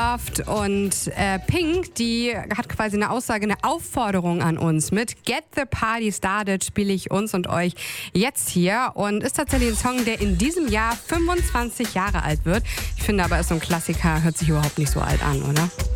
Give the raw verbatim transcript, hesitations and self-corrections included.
Loft und äh, Pink, die hat quasi eine Aussage, eine Aufforderung an uns. Mit Get the Party Started spiele ich uns und euch jetzt hier und ist tatsächlich ein Song, der in diesem Jahr fünfundzwanzig Jahre alt wird. Ich finde aber, ist so ein Klassiker, hört sich überhaupt nicht so alt an, oder?